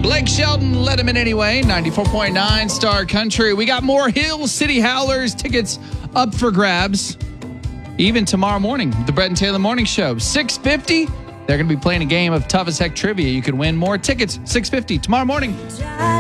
Blake Shelton let him in anyway. 94.9 Star Country. We got more Hill City Howlers tickets up for grabs. Even tomorrow morning, the Brett and Taylor Morning Show. $650. They're going to be playing a game of Tough as Heck Trivia. You could win more tickets. $650 tomorrow morning.